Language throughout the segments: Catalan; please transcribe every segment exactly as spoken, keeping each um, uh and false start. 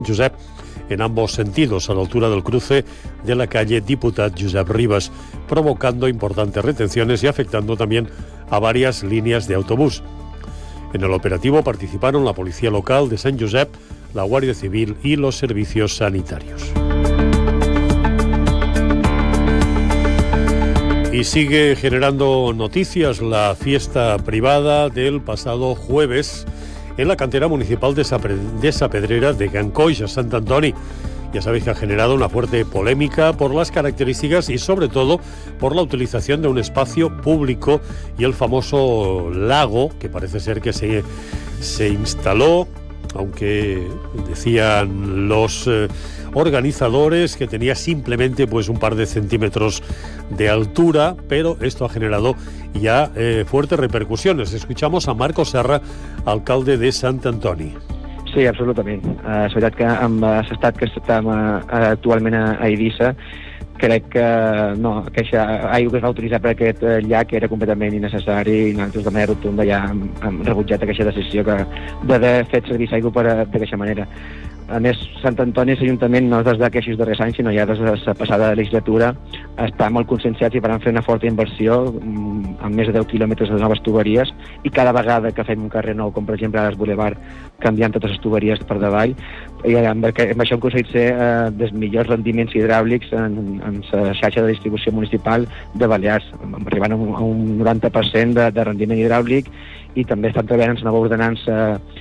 Josep, en ambos sentidos, a la altura del cruce de la calle Diputat Josep Ribas, provocando importantes retenciones y afectando también a varias líneas de autobús. En el operativo participaron la Policía Local de Sant Josep, la Guardia Civil y los servicios sanitarios. Y sigue generando noticias la fiesta privada del pasado jueves en la cantera municipal de Sa Pedrera de Can Coix, a Sant Antoni. Ya sabéis que ha generado una fuerte polémica por las características y sobre todo por la utilización de un espacio público y el famoso lago, que parece ser que se, se instaló, aunque decían los eh, organizadores que tenía simplemente pues un par de centímetros de altura, pero esto ha generado ya eh, fuertes repercusiones. Escuchamos a Marco Serra, alcalde de Sant Antoni. Sí, absolutament. Uh, és veritat que amb l'estat que estem uh, actualment a, a Eivissa, crec que no, aquesta aigua que es va utilitzar per aquest uh, llac era completament innecessari i nosaltres de manera rotunda ja hem, hem rebutjat aquesta decisió que d'haver fet servir aigua per d'aquesta manera. A més, Sant Antoni, l'Ajuntament, no des d'aquests darrers anys, sinó ja des de la passada legislatura, està molt conscienciats i van fer una forta inversió amb més de deu quilòmetres de noves tuberies, i cada vegada que fem un carrer nou, com per exemple ara el Boulevard, canviant totes les tuberies per davall, i amb, amb això hem aconseguit ser eh, dels millors rendiments hidràulics en, en la xarxa de distribució municipal de Balears, arribant a un, a un noranta per cent de, de rendiment hidràulic, i també estan treballant en la nova ordenança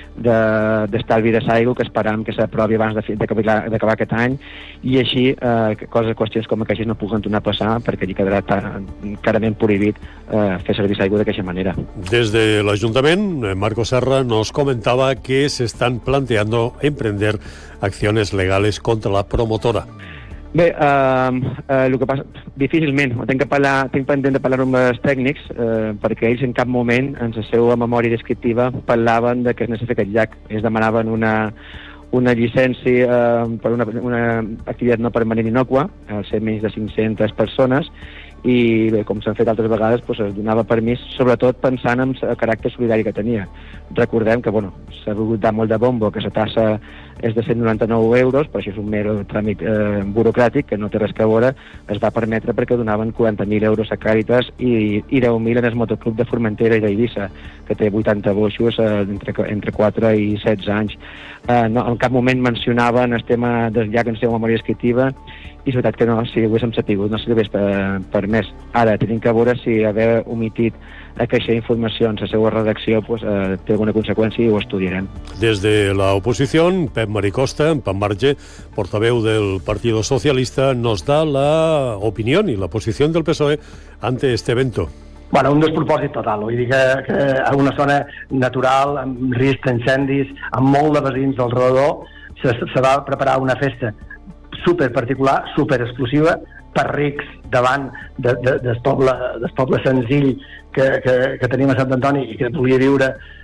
d'estalvi de l'aigua que esperam que s'aprovi abans d'acabar aquest any, i així eh, coses, qüestions com aquestes no puguen tornar a passar, perquè allí quedarà clarament prohibit eh, fer servir l'aigua d'aquesta manera. Desde el Ayuntamiento, Marco Serra nos comentaba que se están planteando emprender acciones legales contra la promotora. Bé, uh, uh, el que passa, difícilment, tinc, que parlar, tinc pendent de parlar amb els tècnics, uh, perquè ells en cap moment, en la seva memòria descriptiva, parlaven de que es necessita aquest llac. Ells demanaven una, una llicència uh, per una, una activitat no permanent innòcua, al ser menys de cinc-centes persones, i bé, com s'han fet altres vegades, doncs es donava permís, sobretot pensant en el caràcter solidari que tenia. Recordem que bueno, s'ha volgut dar molt de bombo, que la tassa és de cent noranta-nou euros, però això és un mero tràmit eh, burocràtic que no té res a veure. Es va permetre perquè donaven quaranta mil euros a Càritas i, i deu mil en el motoclub de Formentera i d'Eivissa, que té vuitanta boixos eh, entre, entre quatre i setze anys. Eh, no, en cap moment mencionaven el tema del llac en la seva memòria descriptiva, i és veritat que no, si ho haguéssim sapigut, no s'hagués per, per més. Ara, tenim que veure si haver omitit aquesta informació en la seva redacció pues, eh, té alguna conseqüència i ho estudiarem. Desde la oposición, Pep Maricosta, en Pan Marge, portaveu del Partido Socialista, nos da la opinión y la posición del P S O E ante este evento. Bueno, un despropòsit total, vull dir que, que a una zona natural, amb risc d'incendis, amb molt de veïns al redador, se, se va preparar una festa super particular, super exclusiva, per rics davant de, de, del poble, del poble senzill que, que, que tenim a Sant Antoni i que volia viure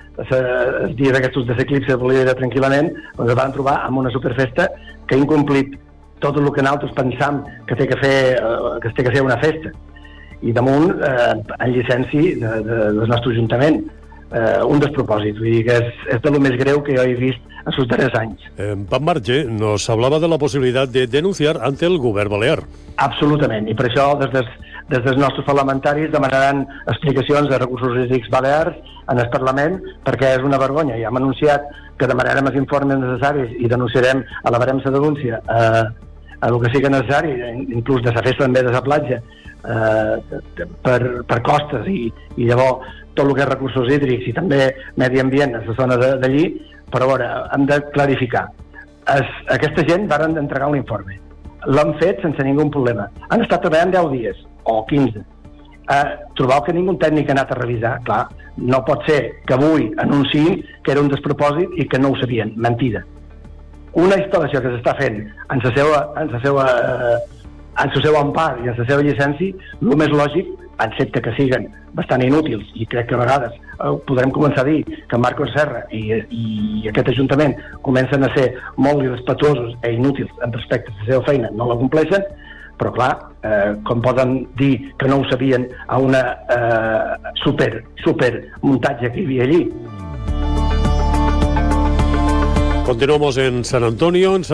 els dies aquests de l'eclipse, volia viure tranquil·lament, doncs es van trobar amb una superfesta que ha incomplit tot el que nosaltres pensam que té que fer, que té que ser una festa. I damunt, eh, en llicència de, de, del nostre Ajuntament. Eh, un despropòsit, vull dir que és, és de lo més greu que jo he vist en els darrers anys. En Pan Marge nos hablaba de la posibilidad de denunciar ante el govern balear. Absolutament, i per això des dels, des dels nostres parlamentaris demanaran explicacions de recursos hídrics balears en el Parlament, perquè és una vergonya. Ja hem anunciat que demanarem els informes necessaris i denunciarem, elevarem la denúncia a, a el que sigui necessari, inclús de la festa també de la platja, eh, per, per costes, i, i llavors tot el que és recursos hídrics i també medi ambient a la zona d'allí, però veure, hem de clarificar. Es, aquesta gent varen entregar un informe. L'han fet sense ningú problema. Han estat treballant deu dies, o quinze. Eh, trobeu que ningú tècnic ha anat a revisar? Clar, no pot ser que avui anunciïn que era un despropòsit i que no ho sabien. Mentida. Una instal·lació que s'està fent en la seva, en la seva, eh, en el seu empar i en la seva llicència, el més lògic, excepte que siguen bastant inútils, i crec que a vegades eh, podrem començar a dir que Marco Serra i, i aquest Ajuntament comencen a ser molt irrespetuosos i inútils en respecte a la seva feina, no la compleixen, però clar, eh, com poden dir que no ho sabien a una eh, super, super muntatge que hi havia allí. Continuamos en San Antonio. En San